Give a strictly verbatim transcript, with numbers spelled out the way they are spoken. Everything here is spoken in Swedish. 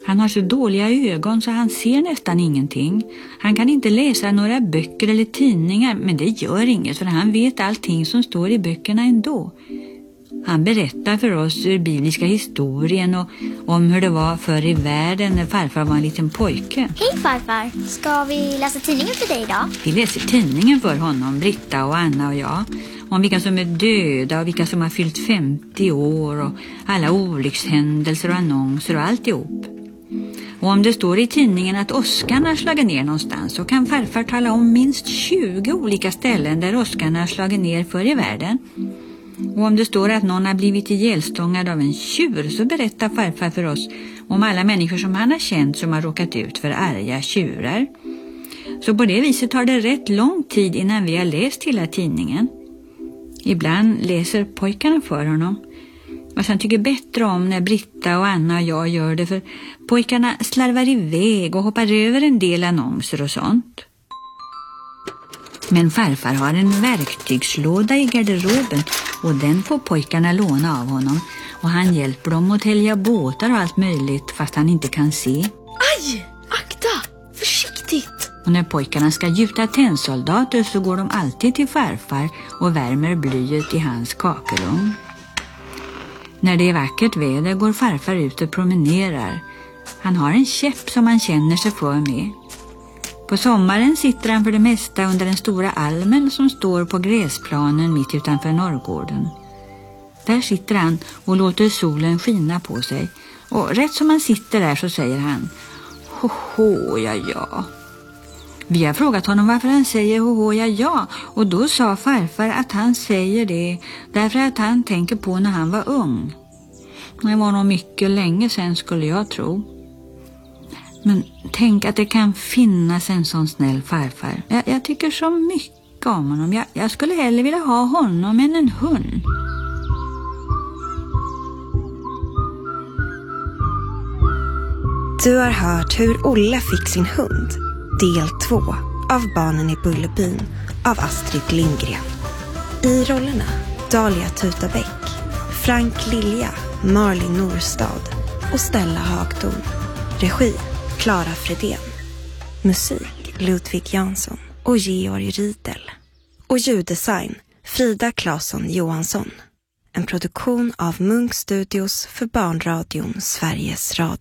Han har så dåliga ögon så han ser nästan ingenting. Han kan inte läsa några böcker eller tidningar, men det gör inget för han vet allting som står i böckerna ändå. Han berättar för oss ur bibliska historien och om hur det var förr i världen när farfar var en liten pojke. Hej farfar, ska vi läsa tidningen för dig idag? Vi läser tidningen för honom, Britta och Anna och jag. Om vilka som är döda och vilka som har fyllt femtio år och alla olyckshändelser och annonser och alltihop. Och om det står i tidningen att åskarna har slagit ner någonstans så kan farfar tala om minst tjugo olika ställen där åskarna har slagit ner förr i världen. Och om det står att någon har blivit ihjälstångad av en tjur så berättar farfar för oss om alla människor som han har känt som har råkat ut för arga tjurar. Så på det viset tar det rätt lång tid innan vi har läst hela tidningen. Ibland läser pojkarna för honom. Och han tycker bättre om när Britta och Anna och jag gör det för pojkarna slarvar iväg och hoppar över en del annonser och sånt. Men farfar har en verktygslåda i garderoben och den får pojkarna låna av honom. Och han hjälper dem att tälja båtar och allt möjligt fast han inte kan se. Aj! Akta! Försiktigt! Och när pojkarna ska gjuta tennsoldater så går de alltid till farfar och värmer blyet i hans kakelugn. När det är vackert väder går farfar ut och promenerar. Han har en käpp som han känner sig för med. På sommaren sitter han för det mesta under den stora almen som står på gräsplanen mitt utanför norrgården. Där sitter han och låter solen skina på sig. Och rätt som han sitter där så säger han: Hoho, ja, ja. Vi har frågat honom varför han säger hoho, ja, ja. Och då sa farfar att han säger det därför att han tänker på när han var ung. Det var nog mycket länge sedan skulle jag tro. Men tänk att det kan finnas en sån snäll farfar. Jag, jag tycker så mycket om honom. Jag, jag skulle hellre vilja ha honom än en hund. Du har hört hur Olle fick sin hund. Del två av Barnen i Bullerbyn av Astrid Lindgren. I rollerna Dahlia Tutabäck, Frank Lilja, Marlin Norstad och Stella Hagtorn. Regi Clara Fredén. Musik Ludvig Jansson och Georg Riedel. Och ljuddesign Frida Claesson Johansson. En produktion av Munk Studios för Barnradion Sveriges Radio.